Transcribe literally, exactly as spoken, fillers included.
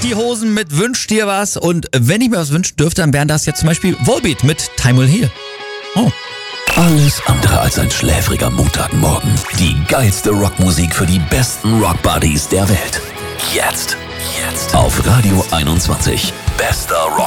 Die Hosen mit Wünsch dir was. Und wenn ich mir was wünschen dürfte, dann wären das jetzt zum Beispiel Volbeat mit Time Will Heal. Oh. Alles andere als ein schläfriger Montagmorgen. Die geilste Rockmusik für die besten Rockbuddies der Welt. Jetzt. Jetzt. Auf Radio einundzwanzig. Bester Rock.